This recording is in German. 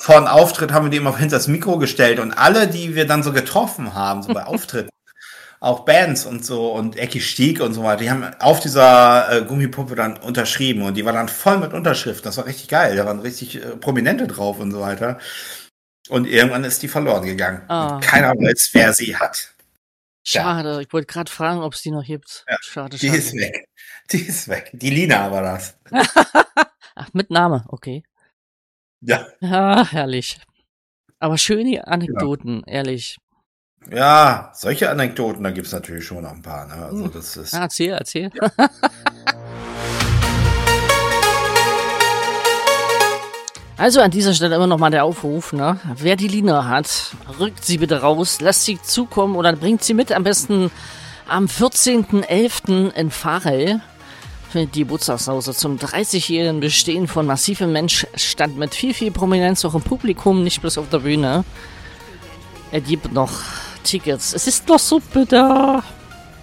vor einem Auftritt haben wir die immer hinter das Mikro gestellt und alle, die wir dann so getroffen haben, so bei Auftritten, auch Bands und so und Ecki Stieg und so weiter, die haben auf dieser Gummipuppe dann unterschrieben und die war dann voll mit Unterschriften. Das war richtig geil. Da waren richtig Prominente drauf und so weiter. Und irgendwann ist die verloren gegangen. Und keiner weiß, wer sie hat. Schade, ja. Ich wollte gerade fragen, ob es die noch gibt. Ja, schade. Die ist weg. Die ist weg. Die Lina war das. Ach, mit Name, okay. Ja. Ja, herrlich. Aber schöne Anekdoten, ehrlich. Ja, solche Anekdoten, da gibt es natürlich schon noch ein paar. Ne? Also das ist. Erzähl. Ja. Also an dieser Stelle immer nochmal der Aufruf, ne? Wer die Lina hat, rückt sie bitte raus, lasst sie zukommen oder bringt sie mit, am besten am 14.11. in Pfarrell für die Geburtstagshause zum 30-jährigen Bestehen von Massivem Mensch stand mit viel Prominenz auch im Publikum, nicht bloß auf der Bühne. Er gibt noch Tickets. Es ist noch so bitter.